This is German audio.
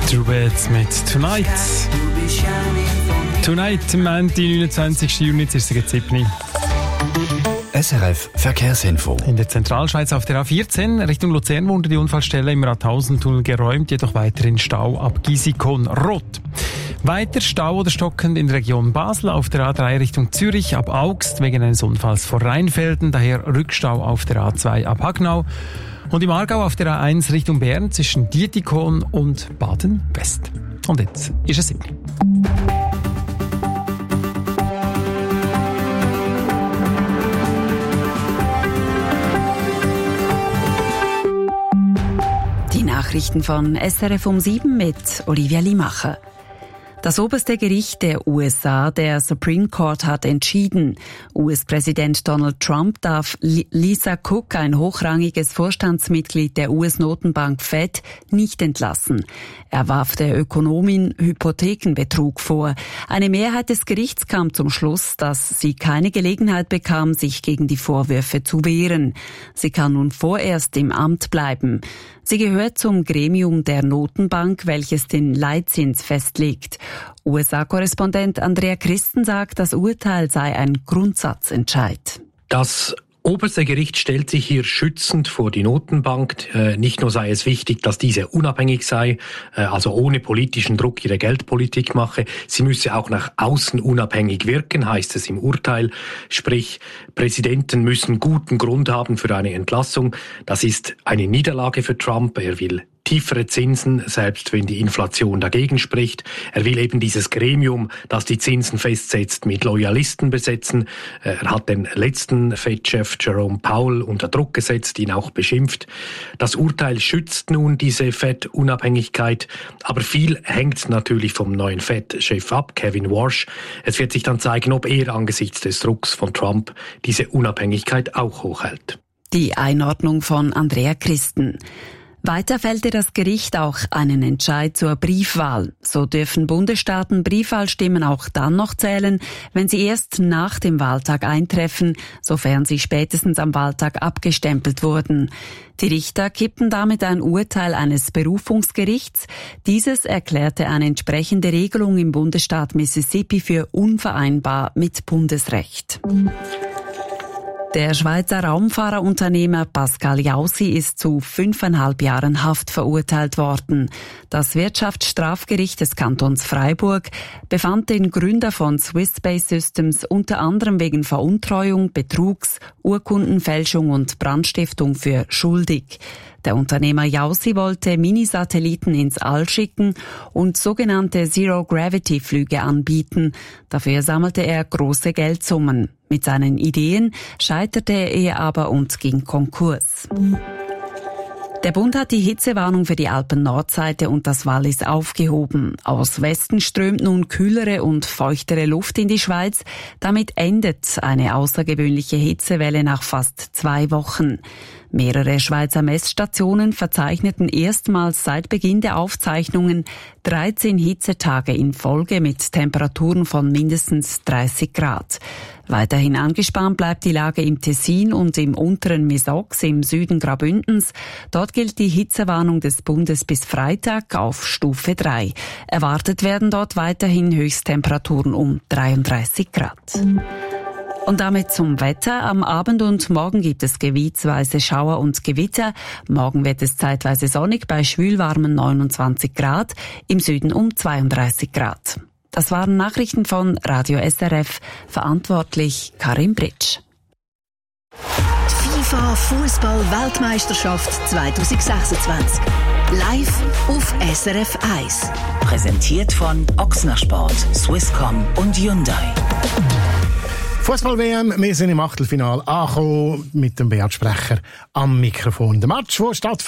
Drubets mit Tonight. Tonight, am Montag, 29. Juni, ist es jetzt 7. SRF Verkehrsinfo. In der Zentralschweiz auf der A14 Richtung Luzern wurde die Unfallstelle im Rathausentunnel geräumt, jedoch weiterhin Stau ab Gisikon rot. Weiter Stau oder stockend in der Region Basel auf der A3 Richtung Zürich ab Augst wegen eines Unfalls vor Rheinfelden, daher Rückstau auf der A2 ab Hagnau. Und im Aargau auf der A1 Richtung Bern zwischen Dietikon und Baden-West. Und jetzt ist es 7. Die Nachrichten von SRF um 7 mit Olivia Limacher. Das oberste Gericht der USA, der Supreme Court, hat entschieden, US-Präsident Donald Trump darf Lisa Cook, ein hochrangiges Vorstandsmitglied der US-Notenbank Fed, nicht entlassen. Er warf der Ökonomin Hypothekenbetrug vor. Eine Mehrheit des Gerichts kam zum Schluss, dass sie keine Gelegenheit bekam, sich gegen die Vorwürfe zu wehren. Sie kann nun vorerst im Amt bleiben. Sie gehört zum Gremium der Notenbank, welches den Leitzins festlegt. USA-Korrespondent Andrea Christen sagt, das Urteil sei ein Grundsatzentscheid. Das oberste Gericht stellt sich hier schützend vor die Notenbank. Nicht nur sei es wichtig, dass diese unabhängig sei, also ohne politischen Druck ihre Geldpolitik mache, sie müsse auch nach außen unabhängig wirken, heißt es im Urteil. Sprich, Präsidenten müssen guten Grund haben für eine Entlassung. Das ist eine Niederlage für Trump. Er will tiefere Zinsen, selbst wenn die Inflation dagegen spricht. Er will eben dieses Gremium, das die Zinsen festsetzt, mit Loyalisten besetzen. Er hat den letzten Fed-Chef Jerome Powell unter Druck gesetzt, ihn auch beschimpft. Das Urteil schützt nun diese Fed-Unabhängigkeit, aber viel hängt natürlich vom neuen Fed-Chef ab, Kevin Warsh. Es wird sich dann zeigen, ob er angesichts des Drucks von Trump diese Unabhängigkeit auch hochhält. Die Einordnung von Andrea Christen. Weiter fällte das Gericht auch einen Entscheid zur Briefwahl. So dürfen Bundesstaaten Briefwahlstimmen auch dann noch zählen, wenn sie erst nach dem Wahltag eintreffen, sofern sie spätestens am Wahltag abgestempelt wurden. Die Richter kippten damit ein Urteil eines Berufungsgerichts. Dieses erklärte eine entsprechende Regelung im Bundesstaat Mississippi für unvereinbar mit Bundesrecht. Der Schweizer Raumfahrerunternehmer Pascal Jaussi ist zu 5,5 Jahren Haft verurteilt worden. Das Wirtschaftsstrafgericht des Kantons Freiburg befand den Gründer von Swiss Space Systems unter anderem wegen Veruntreuung, Betrugs, Urkundenfälschung und Brandstiftung für schuldig. Der Unternehmer Jaussi wollte Minisatelliten ins All schicken und sogenannte Zero-Gravity-Flüge anbieten. Dafür sammelte er große Geldsummen. Mit seinen Ideen scheiterte er aber und ging Konkurs. Der Bund hat die Hitzewarnung für die Alpen-Nordseite und das Wallis aufgehoben. Aus Westen strömt nun kühlere und feuchtere Luft in die Schweiz. Damit endet eine außergewöhnliche Hitzewelle nach fast 2 Wochen. Mehrere Schweizer Messstationen verzeichneten erstmals seit Beginn der Aufzeichnungen 13 Hitzetage in Folge mit Temperaturen von mindestens 30 Grad. Weiterhin angespannt bleibt die Lage im Tessin und im unteren Misox im Süden Graubündens. Dort gilt die Hitzewarnung des Bundes bis Freitag auf Stufe 3. Erwartet werden dort weiterhin Höchsttemperaturen um 33 Grad. Und damit zum Wetter. Am Abend und morgen gibt es gebietsweise Schauer und Gewitter. Morgen wird es zeitweise sonnig bei schwülwarmen 29 Grad, im Süden um 32 Grad. Das waren Nachrichten von Radio SRF, verantwortlich Karin Britsch. FIFA Fußball-Weltmeisterschaft 2026. Live auf SRF 1. Präsentiert von Ochsner Sport, Swisscom und Hyundai. Fußball-WM, wir sind im Achtelfinale angekommen mit dem Beat Sprecher am Mikrofon. Der Match, der stattfindet